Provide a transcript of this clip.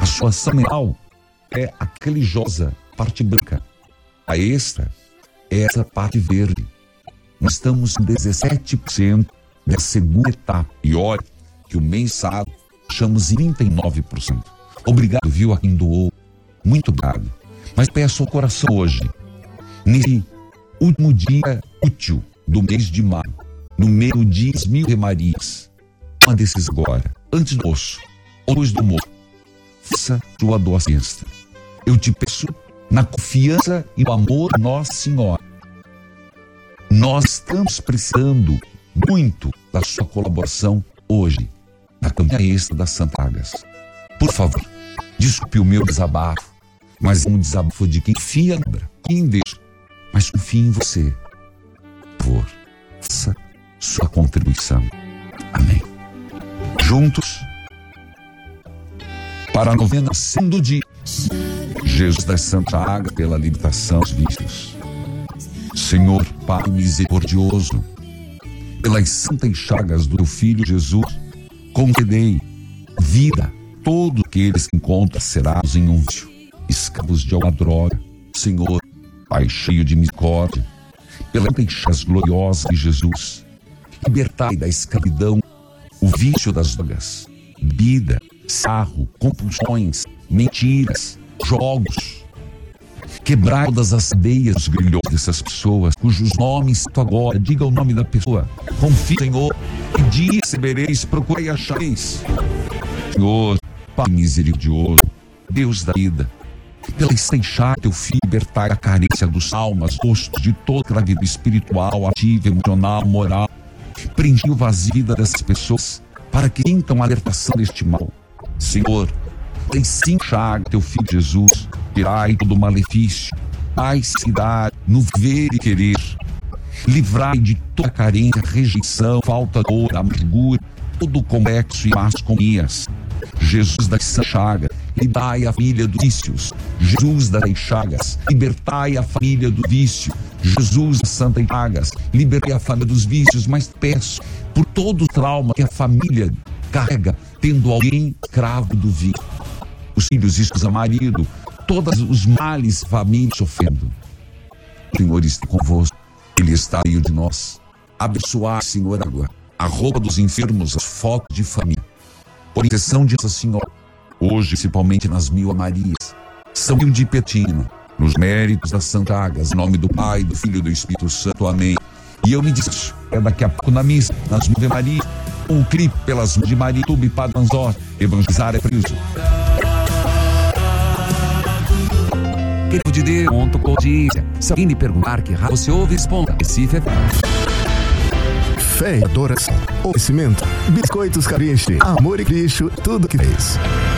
A sua seminal é a calijosa, parte branca. A extra é essa parte verde. Nós estamos em 17% da segunda etapa. E olha que o mês passado achamos em 39%. Obrigado, viu, a quem doou. Muito obrigado. Mas peço ao coração hoje, nesse último dia útil do mês de maio, no meio do dia 1000 Marias, uma desses agora, antes do almoço, ou depois do almoço, faça sua doação extra. Eu te peço, na confiança e no amor de Nossa Senhora, nós estamos precisando muito da sua colaboração hoje, na campanha extra das Santagas. Por favor, desculpe o meu desabafo, mas é um desabafo de quem confia em Deus, mas confia em você. Por favor, faça sua contribuição. Amém. Juntos, para a novena sendo dia, Jesus das Santagas pela libertação dos vícios. Senhor Pai misericordioso, pelas santas chagas do teu Filho Jesus, concedei vida a todos aqueles que encontram serados em um vício, escravos de alguma droga. Senhor, Pai cheio de misericórdia, pelas santas chagas gloriosas de Jesus, libertai da escravidão o vício das drogas, bebida, sarro, compulsões, mentiras, jogos. Quebrai todas as cadeias dos grilhões dessas pessoas, cujos nomes tu agora, diga o nome da pessoa. Confie, Senhor, pedi, recebereis, procurei, achareis. Senhor, Pai misericordioso, Deus da vida, pela deixar teu filho libertar a carência dos almas, gostos de toda a vida espiritual, ativa, emocional, moral. Preenche o vazio vida dessas pessoas, para que sintam a libertação deste mal. Senhor, enxaga teu Filho Jesus, tirai todo o malefício, a cidade, no ver e querer. Livrai de toda carência, rejeição, falta de dor, amargura, todo o complexo e más companhias. Jesus das Chagas, libertai a família dos vícios. Jesus das Chagas, libertai a família do vício. Jesus das Santas Chagas, libertai a família dos vícios. Mas peço por todo o trauma que a família carrega, tendo alguém escravo do vício. Os filhos, esposa, marido, todos os males, família sofrendo. O Senhor está convosco, Ele está no meio de nós. Abençoar, Senhor, agora a roupa dos enfermos, as fotos de família. Por intercessão de Nossa Senhora, hoje, principalmente nas 1000 Marias, São Rio de Petina, nos méritos das Santagas, em nome do Pai, do Filho e do Espírito Santo. Amém. E eu me desço, daqui a pouco na missa, nas 9 Marias, um clipe pelas mãos de Maria Tube, Padre Manzor, evangelizar é preso. Querido de Deus, ponto codícia. Se alguém lhe perguntar que raio você ouve, responda. Recife é fé e adoração. Oferecimento: Biscoitos Carinche, amor e lixo, tudo que fez.